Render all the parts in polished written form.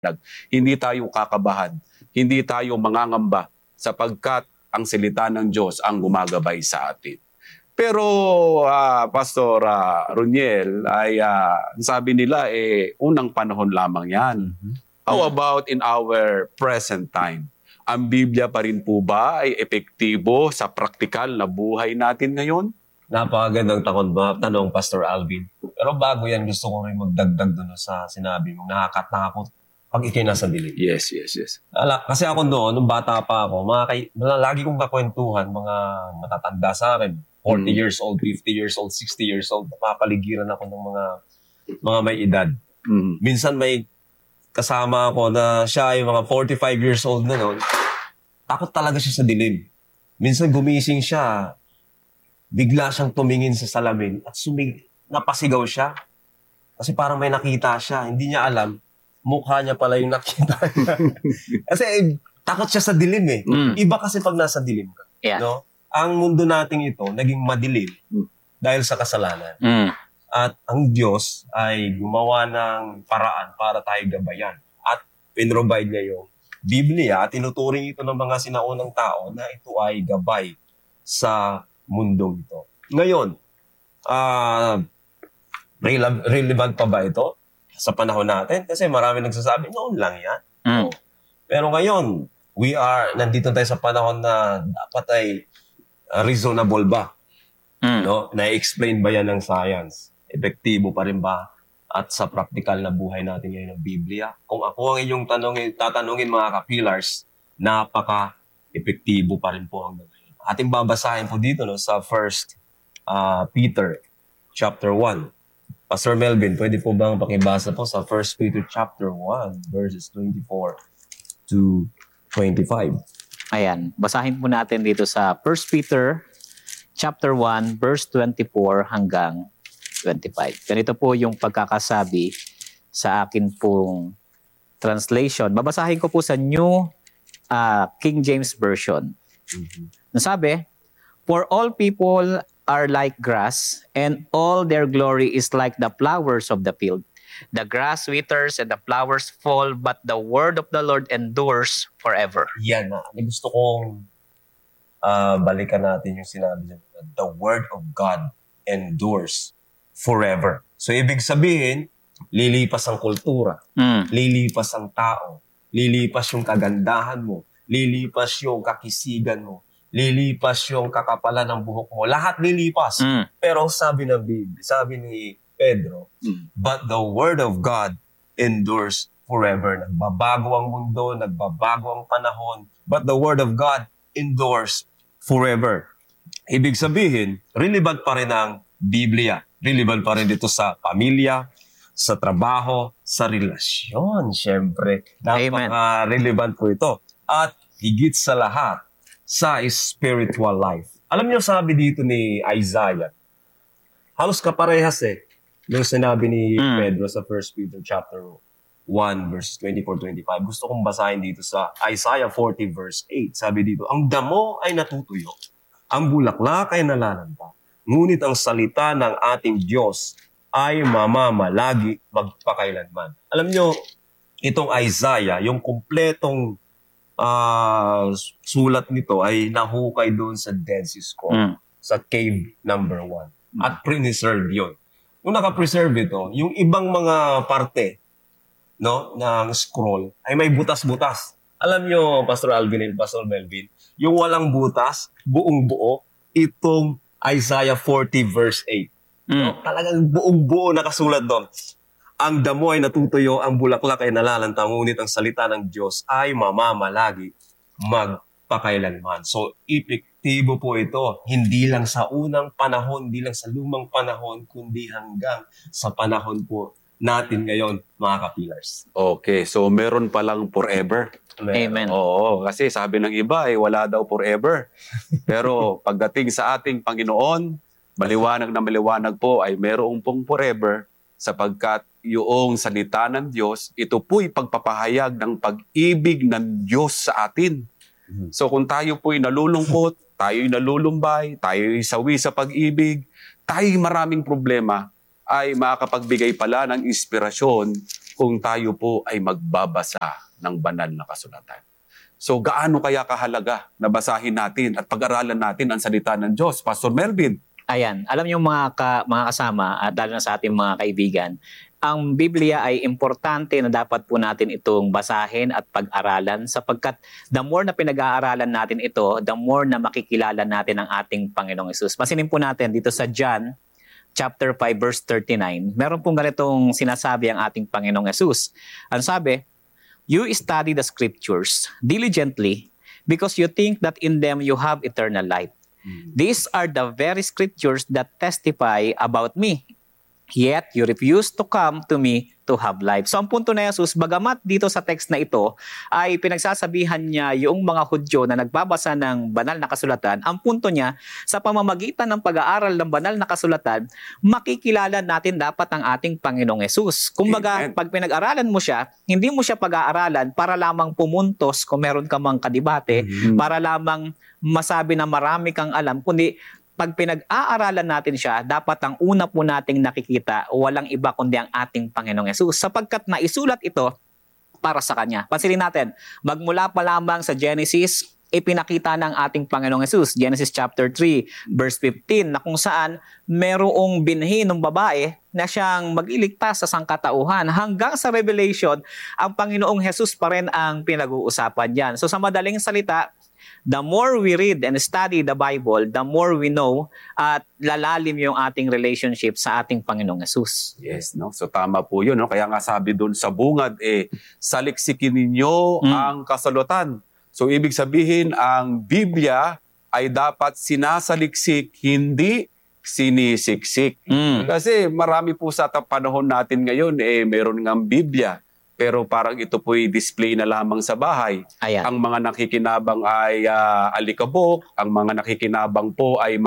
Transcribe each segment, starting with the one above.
Hindi tayo kakabahan, hindi tayo mangangamba sapagkat ang salita ng Diyos ang gumagabay sa atin. Pero Pastor Roniel, ay sabi nila unang panahon lamang yan. How about in our present time? Ang Biblia pa rin po ba ay epektibo sa praktikal na buhay natin ngayon? Napakagandang tanong, Pastor Alvin. Pero bago yan, gusto ko rin magdagdag doon sa sinabi mo, nakakatakot pag ikay nasa dilim. Yes. Kasi ako noon, nung bata pa ako, lagi kong kakwentuhan, mga matatanda sa akin, 40 years old, 50 years old, 60 years old, napapaligiran ako ng mga may edad. Minsan may kasama ako na siya ay mga 45 years old na noon. Takot talaga siya sa dilim. Minsan gumising siya, bigla siyang tumingin sa salamin at napasigaw siya. Kasi parang may nakita siya. Hindi niya alam, mukha niya pala yung nakita niya. Kasi takot siya sa dilim eh. Iba kasi pag nasa dilim ka. Yeah. No? Ang mundo nating ito, naging madilim dahil sa kasalanan. At ang Diyos ay gumawa ng paraan para tayo gabayan. At pinrovide niya yung Biblia at tinuturing ito ng mga sinaunang tao na ito ay gabay sa mundong ito. Ngayon, relevant pa ba ito sa panahon natin? Kasi marami nagsasabi, noon lang yan. Pero ngayon, nandito tayo sa panahon na dapat ay reasonable ba? No? Na-explain ba yan ng science? Epektibo pa rin ba? At sa practical na buhay natin ngayon ng Biblia? Kung ako ang inyong tatanungin mga kapillars, napaka-epektibo pa rin po hanggang ngayon. Ating babasahin po dito sa 1 Peter chapter 1. Pastor Melvin, pwede po bang pakibasa po sa 1 Peter chapter 1 verses 24 to 25? Ayan, basahin po natin dito sa 1 Peter chapter 1 verse 24 hanggang 25. Ganito po yung pagkakasabi sa akin pong translation. Babasahin ko po sa New King James Version. Nasabi, "For all people are like grass, and all their glory is like the flowers of the field. The grass withers and the flowers fall, but the word of the Lord endures forever." Yan na. Gusto kong balikan natin yung sinabi niya. The word of God endures forever. So, ibig sabihin, lilipas ang kultura, lilipas ang tao, lilipas yung kagandahan mo, lilipas yung kakisigan mo, lilipas yung kakapalan ng buhok mo. Lahat lilipas. Pero sabi ng Biblia, sabi ni Pedro, but the word of God endures forever. Nagbabago ang mundo, nagbabago ang panahon, but the word of God endures forever. Ibig sabihin, relevant pa rin ang Biblia. Relevant pa rin dito sa pamilya, sa trabaho, sa relasyon, syempre. Napaka-relevant po ito. At higit sa lahat, sa spiritual life. Alam niyo, sabi dito ni Isaiah, halos kaparehas yung sinabi ni Pedro sa 1 Peter chapter 1 verses 24-25. Gusto kong basahin dito sa Isaiah 40 verse 8. Sabi dito, ang damo ay natutuyo, ang bulaklak ay nalalanta, ngunit ang salita ng ating Diyos ay mamamalagi magpakailanman. Alam nyo, itong Isaiah, yung kumpletong sulat nito ay nahukay doon sa Dead Sea Scroll, sa cave number 1. At preserve yun. Kung naka-preserve ito, yung ibang mga parte ng scroll ay may butas-butas. Alam nyo, Pastor Alvin and Pastor Melvin, yung walang butas, buong-buo, itong Isaiah 40 verse 8. Talagang buong-buo nakasulat doon. Ang damo ay natutuyo, ang bulaklak ay nalalanta, ngunit ang salita ng Diyos ay mamamalagi magpakailanman. So, epektibo po ito. Hindi lang sa unang panahon, hindi lang sa lumang panahon, kundi hanggang sa panahon po natin ngayon, mga kapillars. Okay, so meron palang forever. Amen. Oo, kasi sabi ng iba wala daw forever. Pero pagdating sa ating Panginoon, maliwanag na maliwanag po ay merong pong forever sapagkat yung salita ng Diyos, ito po'y pagpapahayag ng pag-ibig ng Diyos sa atin. So kung tayo po'y nalulungkot, tayo'y nalulumbay, tayo'y sawi sa pag-ibig, tayo'y maraming problema, ay makakapagbigay pala ng inspirasyon kung tayo po ay magbabasa ng banal na kasulatan. So gaano kaya kahalaga na basahin natin at pag-aralan natin ang salita ng Diyos? Pastor Melvin. Ayan, alam niyo mga kasama at lalo na sa ating mga kaibigan, ang Biblia ay importante na dapat po natin itong basahin at pag-aralan sapagkat the more na pinag-aaralan natin ito, the more na makikilala natin ang ating Panginoong Hesus. Pansinin po natin dito sa John chapter 5 verse 39, meron pong ganitong sinasabi ang ating Panginoong Hesus. Ang sabi, "You study the scriptures diligently because you think that in them you have eternal life. These are the very scriptures that testify about me. Yet you refuse to come to me to have life." So ang punto na Jesus, bagamat dito sa text na ito ay pinagsasabihan niya yung mga Hudyo na nagbabasa ng banal na kasulatan, ang punto niya, sa pamamagitan ng pag-aaral ng banal na kasulatan, makikilala natin dapat ang ating Panginoong Hesus. Kumbaga, Amen. pag pinag-aralan mo siya, hindi mo siya pag-aaralan para lamang pumuntos kung meron ka mang kadibate, para lamang masabi na marami kang alam, kundi pag pinag-aaralan natin siya, dapat ang una po nating nakikita, walang iba kundi ang ating Panginoong Hesus. Sapagkat naisulat ito para sa Kanya. Pansinin natin, magmula pa lamang sa Genesis, ipinakita ng ating Panginoong Hesus. Genesis chapter 3, verse 15, na kung saan merong binhi ng babae na siyang magliligtas sa sangkatauhan. Hanggang sa Revelation, ang Panginoong Hesus pa rin ang pinag-uusapan diyan. So sa madaling salita, the more we read and study the Bible, the more we know at lalalim yung ating relationship sa ating Panginoong Hesus. Yes, no? So tama po yun. No? Kaya nga sabi doon sa bungad, saliksikin ninyo ang kasulatan. So ibig sabihin, ang Biblia ay dapat sinasaliksik, hindi sinisiksik. Kasi marami po sa panahon natin ngayon, meron ng Biblia. Pero parang ito po'y display na lamang sa bahay. Ayan. Ang mga nakikinabang ay alikabok, ang mga nakikinabang po ay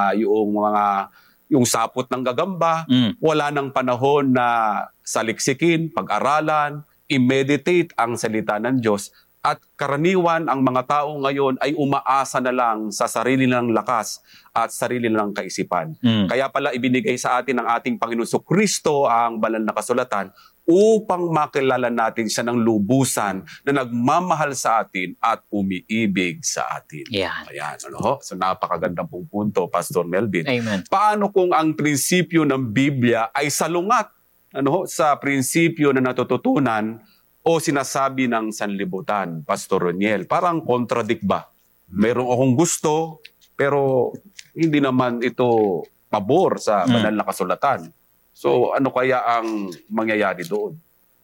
yung sapot ng gagamba. Wala nang panahon na saliksikin, pag-aralan, i-meditate ang salita ng Diyos. At karaniwan ang mga tao ngayon ay umaasa na lang sa sarili nilang lakas at sarili nilang kaisipan. Kaya pala ibinigay sa atin ng ating Panginoon Kristo ang banal na kasulatan upang makilala natin siya ng lubusan na nagmamahal sa atin at umiibig sa atin. Yan. Ayan, ano? So napakagandang pong punto, Pastor Melvin. Amen. Paano kung ang prinsipyo ng Biblia ay salungat sa prinsipyo na natututunan o sinasabi ng sanlibutan, Pastor Roniel? Parang contradict ba? Meron akong gusto, pero hindi naman ito pabor sa banal na kasulatan. So, ano kaya ang mangyayari doon?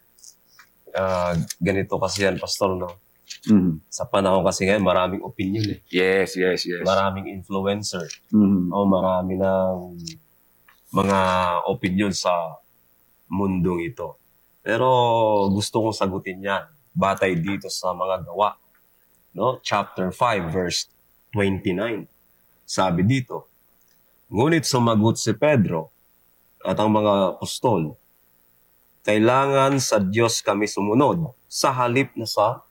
Ganito kasi yan, Pastor, no? Sa panahon kasi ngayon, maraming opinion eh. Yes. Maraming influencer. O marami ng mga opinion sa mundong ito. Pero gusto kong sagutin yan. Batay dito sa mga gawa. No? Chapter 5, verse 29. Sabi dito, "Ngunit sumagot si Pedro at ang mga apostol, kailangan sa Diyos kami sumunod sa halip na sa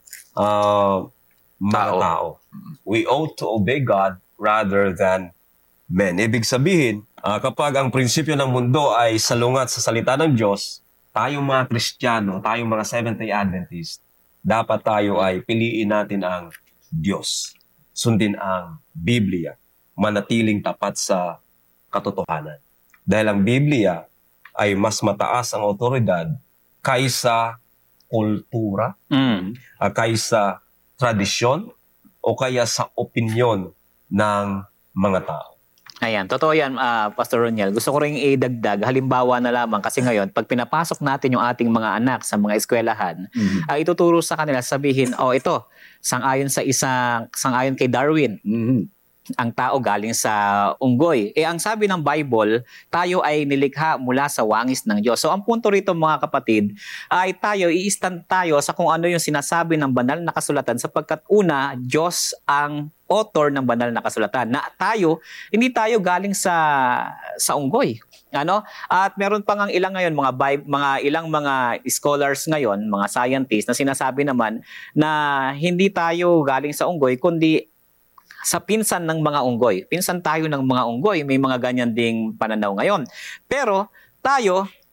mga tao. We ought to obey God rather than men." Ibig sabihin, kapag ang prinsipyo ng mundo ay salungat sa salita ng Diyos, tayong mga Kristiyano, tayong mga Seventh-day Adventist, dapat tayo ay piliin natin ang Diyos. Sundin ang Biblia. Manatiling tapat sa katotohanan. Dahil ang Biblia ay mas mataas ang otoridad kaysa kultura, kaysa tradisyon, o kaya sa opinyon ng mga tao. Ayan, totoo yan, Pastor Roniel. Gusto ko rin idagdag, halimbawa na lamang, kasi ngayon, pag pinapasok natin yung ating mga anak sa mga eskwelahan, ay ituturo sa kanila, sabihin, ito, sangayon kay Darwin, ang tao galing sa unggoy. Ang sabi ng Bible, tayo ay nilikha mula sa wangis ng Diyos. So ang punto rito, mga kapatid, ay i-stand tayo sa kung ano yung sinasabi ng banal na kasulatan, sapagkat una, Diyos ang author ng banal na kasulatan. Na hindi tayo galing sa unggoy. At meron pa ngang ilang ngayon ilang mga scholars ngayon, mga scientists, na sinasabi naman na hindi tayo galing sa unggoy, kundi sa pinsan ng mga unggoy. Pinsan tayo ng mga unggoy. May mga ganyan ding pananaw ngayon. Pero tayo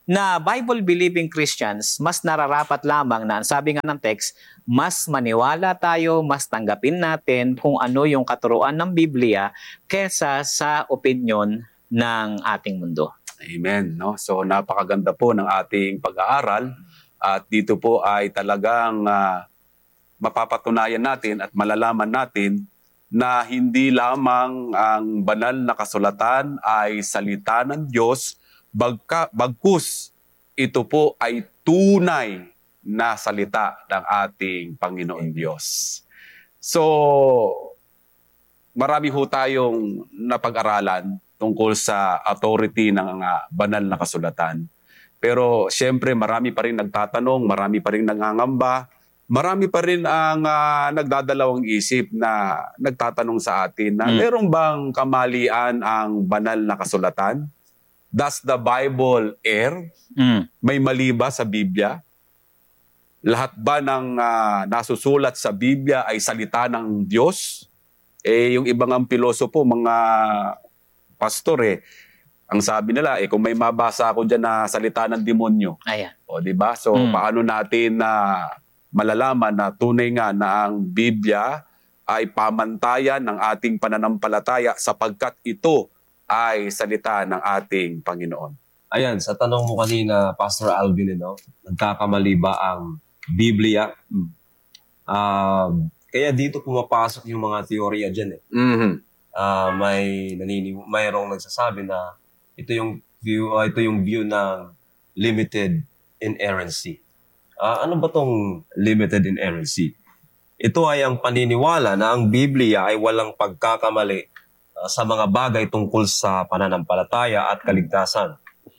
na Bible-believing Christians, mas nararapat lamang na, ang sabi nga ng text, mas maniwala tayo, mas tanggapin natin kung ano yung katuruan ng Biblia kesa sa opinion ng ating mundo. Amen. No? So napakaganda po ng ating pag-aaral at dito po ay talagang mapapatunayan natin at malalaman natin na hindi lamang ang banal na kasulatan ay salita ng Diyos, bagkus ito po ay tunay na salita ng ating Panginoon Diyos. So, marami ho tayong napag-aralan tungkol sa authority ng banal na kasulatan. Pero siyempre marami pa rin nagtatanong, marami pa rin nangangamba, marami pa rin ang nagdadalawang isip na nagtatanong sa atin na meron bang kamalian ang banal na kasulatan? Does the Bible err? May mali ba sa Biblia? Lahat ba ng nasusulat sa Biblia ay salita ng Diyos? Yung ibang ang pilosopo, mga pastor ang sabi nila, kung may mabasa ako dyan na salita ng demonyo. Ayan. O, di ba? So, paano natin na malalaman na tunay nga na ang Biblia ay pamantayan ng ating pananampalataya sapagkat ito ay salita ng ating Panginoon. Ayan, sa tanong mo kanina, Pastor Alvin, nagkakamali ba ang Biblia? Kaya dito pumapasok yung mga teorya dyan. Mayroong nagsasabi na ito yung view ng limited inerrancy. Ano ba tong limited inerrancy? Ito ay ang paniniwala na ang Biblia ay walang pagkakamali sa mga bagay tungkol sa pananampalataya at kaligtasan.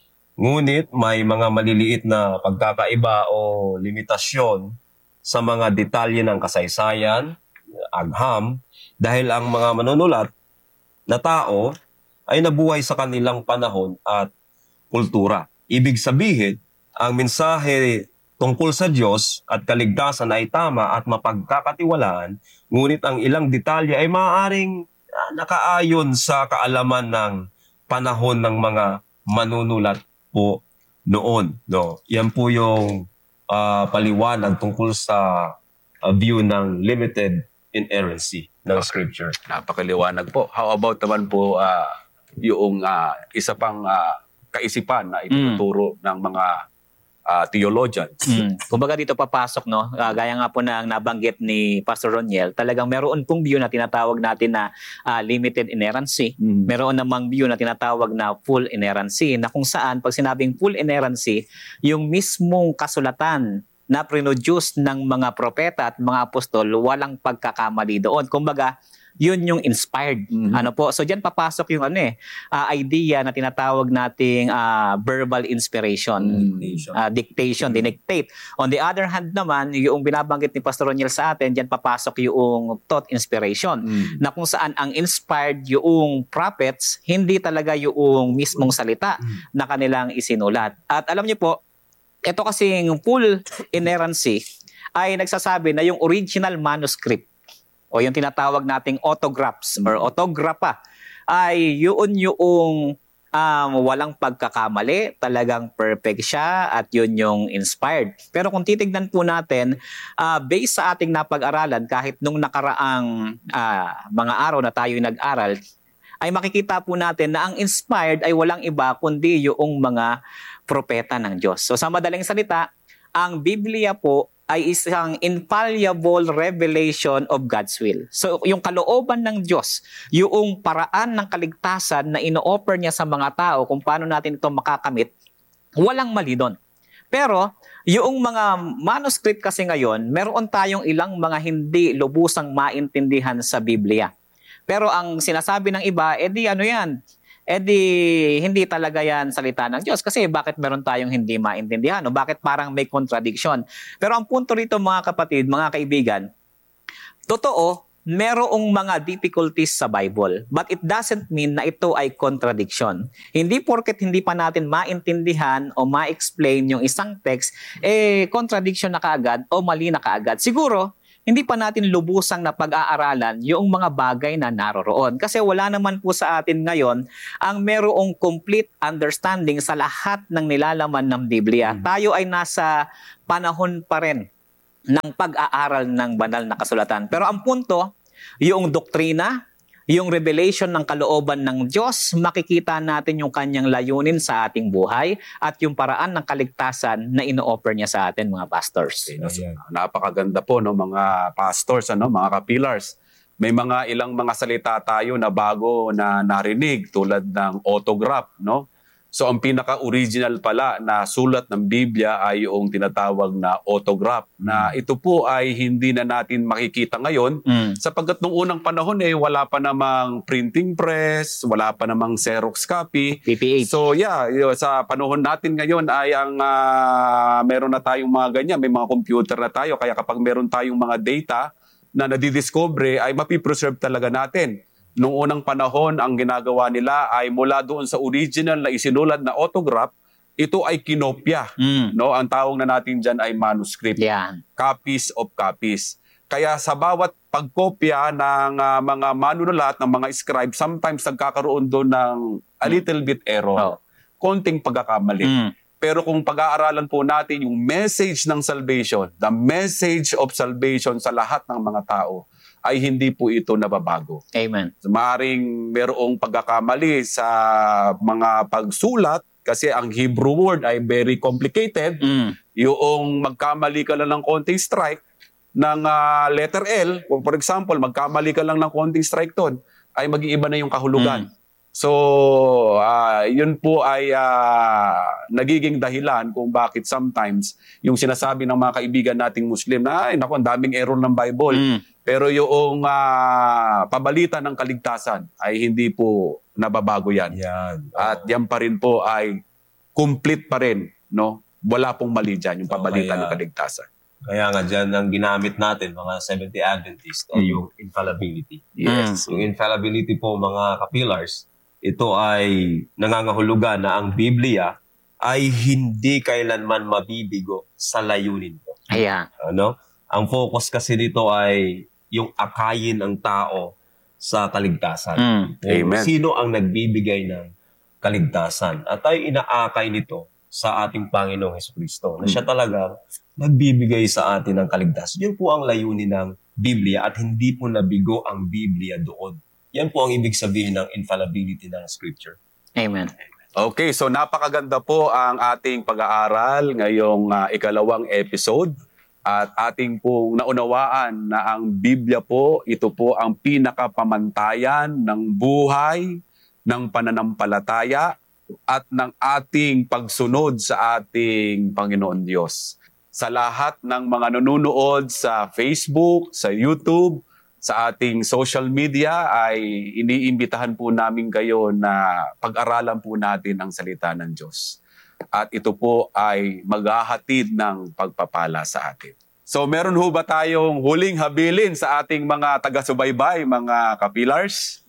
Ngunit may mga maliliit na pagkakaiba o limitasyon sa mga detalye ng kasaysayan, agham, dahil ang mga manunulat na tao ay nabuhay sa kanilang panahon at kultura. Ibig sabihin, ang mensahe tungkol sa Diyos at kaligtasan ay tama at mapagkakatiwalaan, ngunit ang ilang detalye ay maaaring nakaayon sa kaalaman ng panahon ng mga manunulat po noon. No? Yan po yung paliwanag tungkol sa view ng limited inerrancy ng Scripture. Napakaliwanag po. How about naman po yung isa pang kaisipan na ituturo ng mga theologians? Kumbaga dito papasok, no? Gaya nga po na nabanggit ni Pastor Roniel, talagang meron pong view na tinatawag natin na limited inerrancy. Meron namang view na tinatawag na full inerrancy, na kung saan, pag sinabing full inerrancy, yung mismong kasulatan na produce ng mga propeta at mga apostol, walang pagkakamali doon. Kumbaga, yun yung inspired. So diyan papasok yung idea na tinatawag nating verbal inspiration, dictation, dinictate. On the other hand naman, yung binabanggit ni Pastor Roniel sa atin, diyan papasok yung thought inspiration, na kung saan ang inspired yung prophets, hindi talaga yung mismong salita na kanilang isinulat. At alam niyo po, ito kasing full inerrancy ay nagsasabi na yung original manuscript o yung tinatawag nating autographs or autographa ay yun yung walang pagkakamali, talagang perfect siya at yun yung inspired. Pero kung titignan po natin, based sa ating napag-aralan, kahit nung nakaraang mga araw na tayo nag-aral, ay makikita po natin na ang inspired ay walang iba kundi yung mga propeta ng Diyos. So sa madaling salita, ang Biblia po ay isang infallible revelation of God's will. So yung kalooban ng Diyos, yung paraan ng kaligtasan na ino-offer niya sa mga tao kung paano natin ito makakamit, walang mali doon. Pero yung mga manuscript kasi ngayon, meron tayong ilang mga hindi lubusang maintindihan sa Biblia. Pero ang sinasabi ng iba, hindi talaga yan salita ng Diyos. Kasi bakit meron tayong hindi maintindihan? O bakit parang may contradiction? Pero ang punto rito mga kapatid, mga kaibigan, totoo, merong mga difficulties sa Bible. But it doesn't mean na ito ay contradiction. Hindi porket hindi pa natin maintindihan o ma-explain yung isang text, contradiction na kaagad o mali na kaagad. Siguro, hindi pa natin lubusang na pag-aaralan yung mga bagay na naroroon. Kasi wala naman po sa atin ngayon ang merong complete understanding sa lahat ng nilalaman ng Biblia. Tayo ay nasa panahon pa rin ng pag-aaral ng banal na kasulatan. Pero ang punto, yung doktrina, yung revelation ng kalooban ng Diyos, makikita natin yung kanyang layunin sa ating buhay at yung paraan ng kaligtasan na ino-offer niya sa atin, mga pastors. Napakaganda po, no, mga pastors, mga kapilars. May ilang mga salita tayo na bago na narinig tulad ng autograph, no? So ang pinaka-original pala na sulat ng Biblia ay yung tinatawag na autograph, na ito po ay hindi na natin makikita ngayon sapagkat nung unang panahon wala pa namang printing press, wala pa namang Xerox copy. PPH. So sa panahon natin ngayon ay ang meron na tayong mga ganyan, may mga computer na tayo, kaya kapag meron tayong mga data na nadidiscover ay mapipreserve talaga natin. Noong unang panahon, ang ginagawa nila ay mula doon sa original na isinulat na autograph, ito ay kinopya. No? Ang tawag na natin dyan ay manuscript. Yeah. Copies of copies. Kaya sa bawat pagkopya ng mga manunulat, ng mga scribe, sometimes nagkakaroon doon ng a little bit error. Konting pagkakamali. Pero kung pag-aaralan po natin yung message ng salvation, the message of salvation sa lahat ng mga tao, ay hindi po ito nababago. Amen. Maaring merong pagkakamali sa mga pagsulat kasi ang Hebrew word ay very complicated. Yung magkamali ka lang ng konting strike ng letter L, kung for example, magkamali ka lang ng konting strike doon, ay mag-iiba na yung kahulugan. So, yun po ay nagiging dahilan kung bakit sometimes yung sinasabi ng mga kaibigan nating Muslim na, ay naku, ang daming error ng Bible. Pero yung pabalita ng kaligtasan ay hindi po nababago yan. At yan pa rin po ay complete pa rin. No? Wala pong mali dyan yung pabalita ng kaligtasan. Kaya nga dyan ang ginamit natin, mga Seventh-day Adventist, ay yung infallibility. Yes. Yung infallibility po, mga kapillars, ito ay nangangahulugan na ang Biblia ay hindi kailanman mabibigo sa layunin ko. Ayan. Ano? Ang focus kasi dito ay yung akayin ng tao sa kaligtasan. Amen. Sino ang nagbibigay ng kaligtasan? At tayo inaakay nito sa ating Panginoong Jesucristo na siya talaga nagbibigay sa atin ng kaligtasan. Yun po ang layunin ng Biblia at hindi po nabigo ang Biblia doon. Yan po ang ibig sabihin ng infallibility ng Scripture. Amen. Okay, so napakaganda po ang ating pag-aaral ngayong ikalawang episode. At ating pong naunawaan na ang Biblia po, ito po ang pinakapamantayan ng buhay, ng pananampalataya, at ng ating pagsunod sa ating Panginoon Diyos. Sa lahat ng mga nanonood sa Facebook, sa YouTube, sa ating social media, ay iniimbitahan po namin kayo na pag-aralan po natin ang salita ng Diyos. At ito po ay maghahatid ng pagpapala sa atin. So meron ho ba tayong huling habilin sa ating mga taga-subaybay, mga kapillars?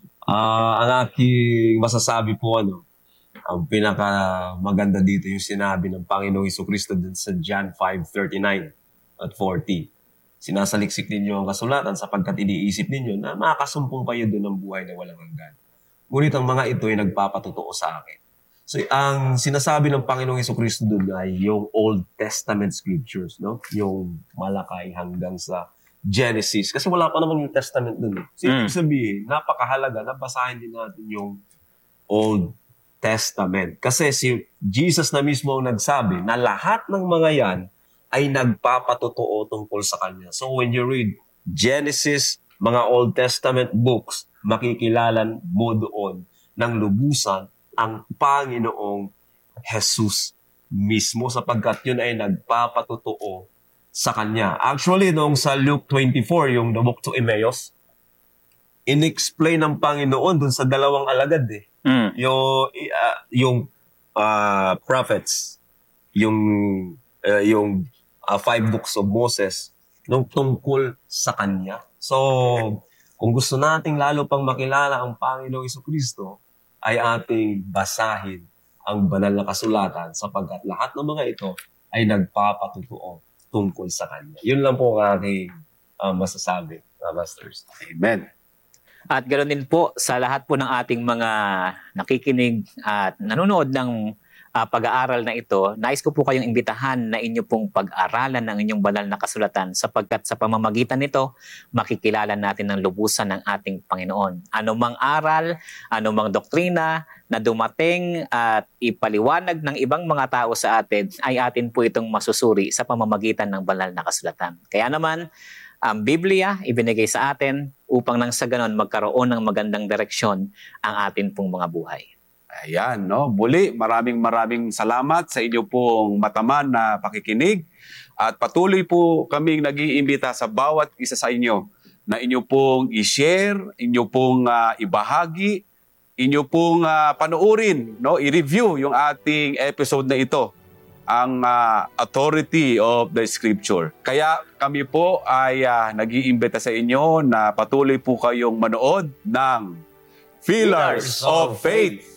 Ang aking masasabi po, ang pinaka maganda dito yung sinabi ng Panginoong Jesucristo dun sa John 5:39 at 40. Sinasaliksik ninyo ang kasulatan sapagkat iniisip ninyo na makakasumpong kayo doon ng buhay na walang hanggan. Ngunit ang mga ito ay nagpapatotoo sa akin. So, ang sinasabi ng Panginoong Jesucristo doon ay yung Old Testament scriptures, no? Yung Malakay hanggang sa Genesis. Kasi wala pa naman yung Testament doon. So, ibig sabihin, napakahalaga na basahin din natin yung Old Testament. Kasi si Jesus na mismo ang nagsabi na lahat ng mga yan ay nagpapatotoo tungkol sa Kanya. So when you read Genesis, mga Old Testament books, makikilala mo doon ng lubusan ang Panginoong Jesus mismo sapagkat yun ay nagpapatotoo sa Kanya. Actually, noong sa Luke 24, yung the book to Emmaus, in-explain ng Panginoon dun sa dalawang alagad yung prophets, yung 5 books of Moses nung tungkol sa Kanya. So, kung gusto nating lalo pang makilala ang Panginoong Jesucristo, ay ating basahin ang banal na kasulatan sapagkat lahat ng mga ito ay nagpapatotoo tungkol sa Kanya. Yun lang po ang aking masasabi, Masters. Amen. At ganoon din po sa lahat po ng ating mga nakikinig at nanonood ng pag-aaral na ito, nais ko po kayong imbitahan na inyo pong pag-aralan ng inyong banal na kasulatan sapagkat sa pamamagitan nito, makikilala natin ng lubusan ng ating Panginoon. Anumang aral, anumang doktrina na dumating at ipaliwanag ng ibang mga tao sa atin, ay atin po itong masusuri sa pamamagitan ng banal na kasulatan. Kaya naman, ang Biblia ibinigay sa atin upang nang sa ganon magkaroon ng magandang direksyon ang atin pong mga buhay. Ayan, no? Muli, maraming salamat sa inyo pong mataman na pakikinig at patuloy po kaming nag-iimbita sa bawat isa sa inyo na inyo pong i-share, inyo pong ibahagi, inyo pong panoorin, no? I-review yung ating episode na ito, ang authority of the Scripture. Kaya kami po ay nag-iimbita sa inyo na patuloy po kayong manood ng Pillars of Faith.